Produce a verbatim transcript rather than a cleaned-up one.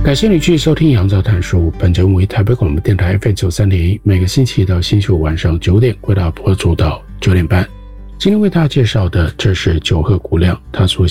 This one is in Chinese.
感谢你继续收听杨照谈书，本节目为台北广播电台 F M 九三点一，每个星期一到星期五晚上九点为大家播出到九点半。今天为大家介绍的，这是九鹤古亮他所